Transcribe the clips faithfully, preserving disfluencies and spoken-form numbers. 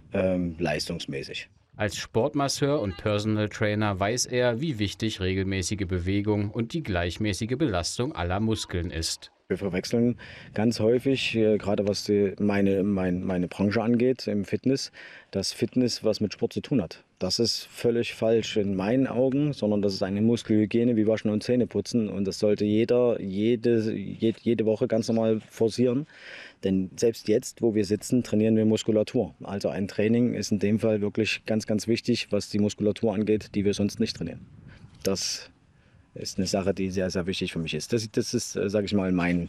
ähm, leistungsmäßig. Als Sportmasseur und Personal Trainer weiß er, wie wichtig regelmäßige Bewegung und die gleichmäßige Belastung aller Muskeln ist. Wir verwechseln ganz häufig, äh, gerade was die, meine, mein, meine Branche angeht, im Fitness, dass Fitness was mit Sport zu tun hat. Das ist völlig falsch in meinen Augen, sondern das ist eine Muskelhygiene wie Waschen und Zähneputzen. Und das sollte jeder jede, jede, jede Woche ganz normal forcieren. Denn selbst jetzt, wo wir sitzen, trainieren wir Muskulatur. Also ein Training ist in dem Fall wirklich ganz, ganz wichtig, was die Muskulatur angeht, die wir sonst nicht trainieren. Das ist eine Sache, die sehr, sehr wichtig für mich ist. Das, das ist, sage ich mal, mein,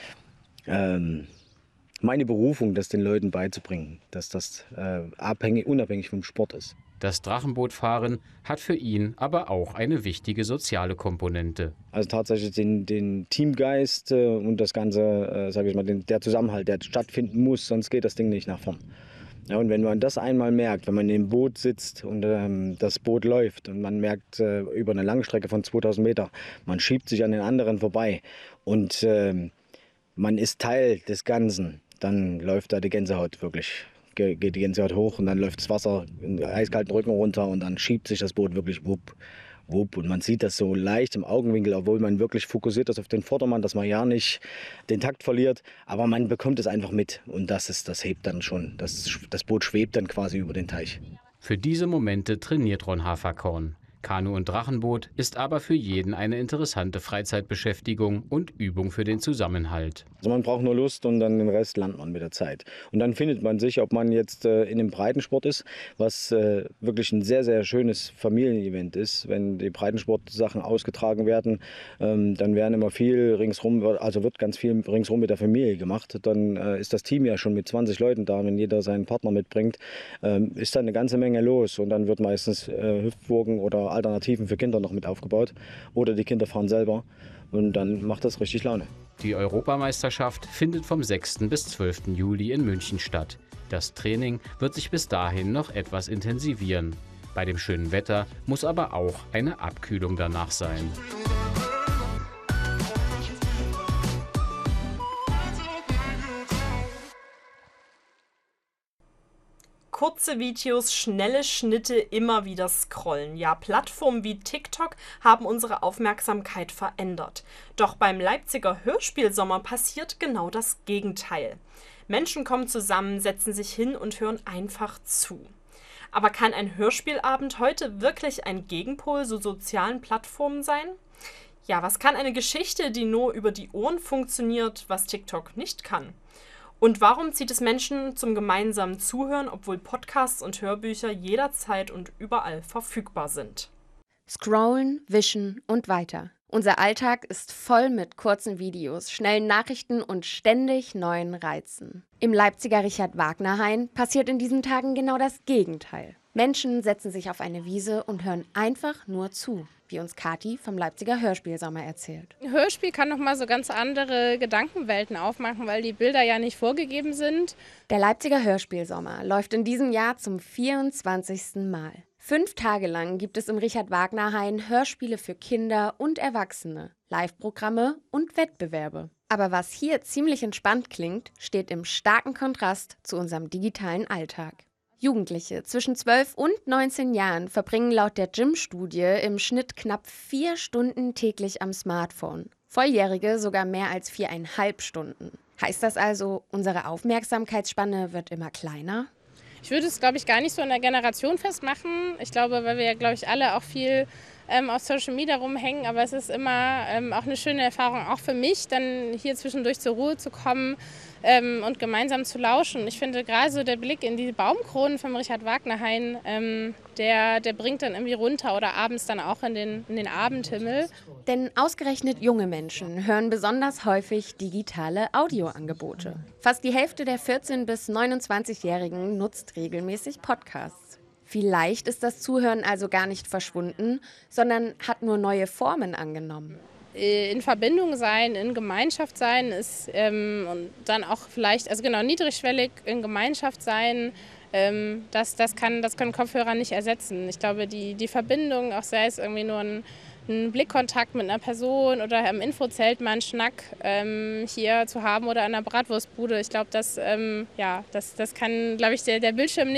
ähm, meine Berufung, das den Leuten beizubringen, dass das äh, abhängig, unabhängig vom Sport ist. Das Drachenbootfahren hat für ihn aber auch eine wichtige soziale Komponente. Also tatsächlich den, den Teamgeist äh, und das Ganze, äh, sage ich mal, den, der Zusammenhalt, der stattfinden muss, sonst geht das Ding nicht nach vorn. Ja, und wenn man das einmal merkt, wenn man im Boot sitzt und ähm, das Boot läuft und man merkt äh, über eine Langstrecke von zweitausend Meter, man schiebt sich an den anderen vorbei und äh, man ist Teil des Ganzen, dann läuft da die Gänsehaut wirklich, geht die Gänsehaut hoch und dann läuft das Wasser in den eiskalten Rücken runter und dann schiebt sich das Boot wirklich wupp. Wupp. Und man sieht das so leicht im Augenwinkel, obwohl man wirklich fokussiert ist auf den Vordermann, dass man ja nicht den Takt verliert. Aber man bekommt es einfach mit und das, ist, das hebt dann schon. Das, das Boot schwebt dann quasi über den Teich. Für diese Momente trainiert Ron Haferkorn. Kanu- und Drachenboot ist aber für jeden eine interessante Freizeitbeschäftigung und Übung für den Zusammenhalt. Also man braucht nur Lust und dann den Rest lernt man mit der Zeit. Und dann findet man sich, ob man jetzt äh, in einem Breitensport ist, was äh, wirklich ein sehr, sehr schönes Familienevent ist. Wenn die Breitensport-Sachen ausgetragen werden, ähm, dann werden immer viel ringsrum, also wird ganz viel ringsrum mit der Familie gemacht. Dann äh, ist das Team ja schon mit zwanzig Leuten da, wenn jeder seinen Partner mitbringt, ähm, ist dann eine ganze Menge los. Und dann wird meistens äh, Hüpfburgen oder Alternativen für Kinder noch mit aufgebaut. Oder die Kinder fahren selber. Und dann macht das richtig Laune. Die Europameisterschaft findet vom sechsten bis zwölften Juli in München statt. Das Training wird sich bis dahin noch etwas intensivieren. Bei dem schönen Wetter muss aber auch eine Abkühlung danach sein. Kurze Videos, schnelle Schnitte, immer wieder scrollen. Ja, Plattformen wie TikTok haben unsere Aufmerksamkeit verändert. Doch beim Leipziger Hörspielsommer passiert genau das Gegenteil. Menschen kommen zusammen, setzen sich hin und hören einfach zu. Aber kann ein Hörspielabend heute wirklich ein Gegenpol zu sozialen Plattformen sein? Ja, was kann eine Geschichte, die nur über die Ohren funktioniert, was TikTok nicht kann? Und warum zieht es Menschen zum gemeinsamen Zuhören, obwohl Podcasts und Hörbücher jederzeit und überall verfügbar sind? Scrollen, wischen und weiter. Unser Alltag ist voll mit kurzen Videos, schnellen Nachrichten und ständig neuen Reizen. Im Leipziger Richard-Wagner-Hain passiert in diesen Tagen genau das Gegenteil. Menschen setzen sich auf eine Wiese und hören einfach nur zu, wie uns Kathi vom Leipziger Hörspielsommer erzählt. Ein Hörspiel kann nochmal so ganz andere Gedankenwelten aufmachen, weil die Bilder ja nicht vorgegeben sind. Der Leipziger Hörspielsommer läuft in diesem Jahr zum vierundzwanzigsten Mal. Fünf Tage lang gibt es im Richard-Wagner-Hain Hörspiele für Kinder und Erwachsene, Live-Programme und Wettbewerbe. Aber was hier ziemlich entspannt klingt, steht im starken Kontrast zu unserem digitalen Alltag. Jugendliche zwischen zwölf und neunzehn Jahren verbringen laut der Gym-Studie im Schnitt knapp vier Stunden täglich am Smartphone. Volljährige sogar mehr als viereinhalb Stunden. Heißt das also, unsere Aufmerksamkeitsspanne wird immer kleiner? Ich würde es, glaube ich, gar nicht so in der Generation festmachen. Ich glaube, weil wir ja, glaube ich, alle auch viel ähm, auf Social Media rumhängen. Aber es ist immer ähm, auch eine schöne Erfahrung, auch für mich, dann hier zwischendurch zur Ruhe zu kommen ähm, und gemeinsam zu lauschen. Ich finde gerade so der Blick in die Baumkronen vom Richard-Wagner-Hain, ähm, der, der bringt dann irgendwie runter oder abends dann auch in den, in den Abendhimmel. Denn ausgerechnet junge Menschen hören besonders häufig digitale Audioangebote. Fast die Hälfte der vierzehn- bis neunundzwanzigjährigen nutzt regelmäßig Podcasts. Vielleicht ist das Zuhören also gar nicht verschwunden, sondern hat nur neue Formen angenommen. In Verbindung sein, in Gemeinschaft sein ist ähm, und dann auch vielleicht, also genau, niedrigschwellig in Gemeinschaft sein, ähm, das, das, kann, das können Kopfhörer nicht ersetzen. Ich glaube, die, die Verbindung, auch sei es irgendwie nur ein einen Blickkontakt mit einer Person oder im Infozelt mal einen Schnack ähm, hier zu haben oder an der Bratwurstbude. Ich glaube, das, ähm, ja, das, das kann, glaube ich, der, der Bildschirm nicht